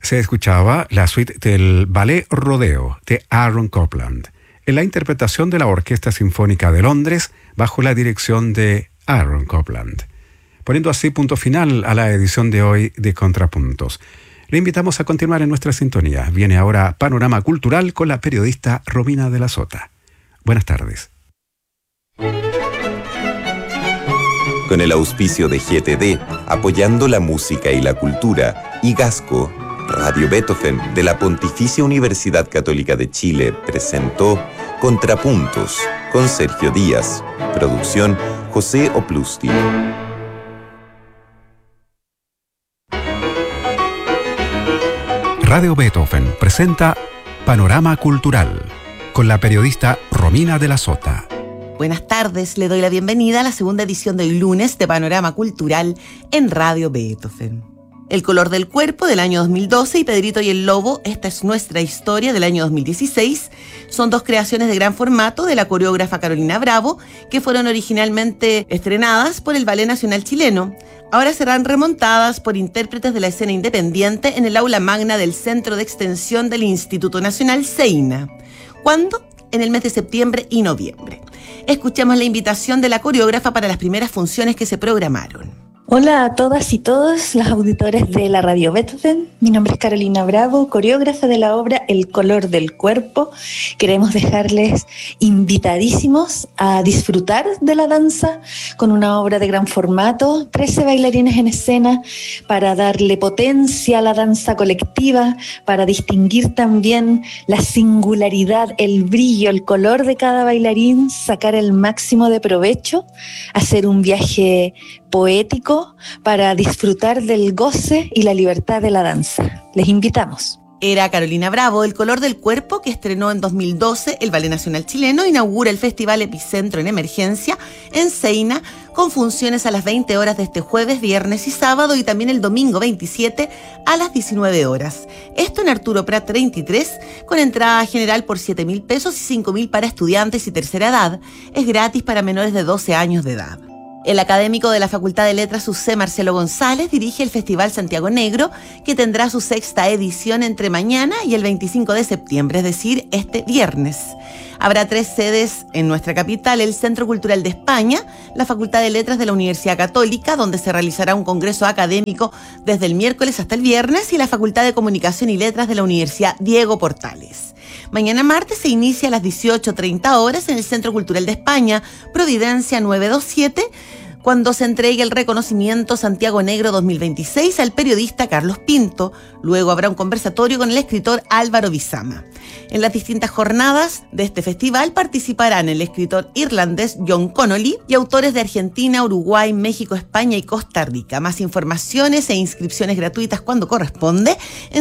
Se escuchaba la suite del Ballet Rodeo de Aaron Copland, en la interpretación de la Orquesta Sinfónica de Londres bajo la dirección de Aaron Copland. Poniendo así punto final a la edición de hoy de Contrapuntos. Le invitamos a continuar en nuestra sintonía. Viene ahora Panorama Cultural con la periodista Romina de la Sota. Buenas tardes. Con el auspicio de GTD, apoyando la música y la cultura, y Gasco, Radio Beethoven de la Pontificia Universidad Católica de Chile presentó Contrapuntos con Sergio Díaz. Producción José Oplusti. Radio Beethoven presenta Panorama Cultural con la periodista Romina de la Sota. Buenas tardes, le doy la bienvenida a la segunda edición del lunes de Panorama Cultural en Radio Beethoven. El color del cuerpo del año 2012 y Pedrito y el Lobo, esta es nuestra historia del año 2016, son dos creaciones de gran formato de la coreógrafa Carolina Bravo que fueron originalmente estrenadas por el Ballet Nacional Chileno. Ahora serán remontadas por intérpretes de la escena independiente en el aula magna del Centro de Extensión del Instituto Nacional Seina. ¿Cuándo? En el mes de septiembre y noviembre. Escuchemos la invitación de la coreógrafa para las primeras funciones que se programaron. Hola a todas y todos los auditores de la Radio Beethoven. Mi nombre es Carolina Bravo, coreógrafa de la obra El color del cuerpo. Queremos dejarles invitadísimos a disfrutar de la danza con una obra de gran formato, 13 bailarines en escena para darle potencia a la danza colectiva, para distinguir también la singularidad, el brillo, el color de cada bailarín, sacar el máximo de provecho, hacer un viaje poético para disfrutar del goce y la libertad de la danza. Les invitamos. Era Carolina Bravo, El color del cuerpo, que estrenó en 2012 el Ballet Nacional Chileno, inaugura el Festival Epicentro en Emergencia en Seina, con funciones a las 20 horas de este jueves, viernes y sábado, y también el domingo 27 a las 19 horas. Esto en Arturo Prat 33, con entrada general por 7.000 pesos y 5.000 para estudiantes y tercera edad. Es gratis para menores de 12 años de edad. El académico de la Facultad de Letras UC, Marcelo González, dirige el Festival Santiago Negro, que tendrá su sexta edición entre mañana y el 25 de septiembre, es decir, este viernes. Habrá 3 sedes en nuestra capital: el Centro Cultural de España, la Facultad de Letras de la Universidad Católica, donde se realizará un congreso académico desde el miércoles hasta el viernes, y la Facultad de Comunicación y Letras de la Universidad Diego Portales. Mañana martes se inicia a las 18:30 horas en el Centro Cultural de España, Providencia 927, cuando se entregue el reconocimiento Santiago Negro 2026 al periodista Carlos Pinto. Luego habrá un conversatorio con el escritor Álvaro Bizama. En las distintas jornadas de este festival participarán el escritor irlandés John Connolly y autores de Argentina, Uruguay, México, España y Costa Rica. Más informaciones e inscripciones gratuitas cuando corresponde en